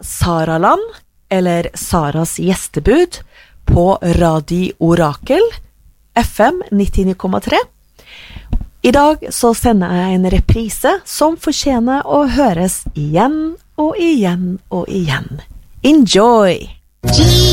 Saraland, eller Saras gjestebud, på Radio Orakel, FM 99,3. I dag så sender jeg en reprise som fortjener å høres igjen og igjen og igjen. Enjoy!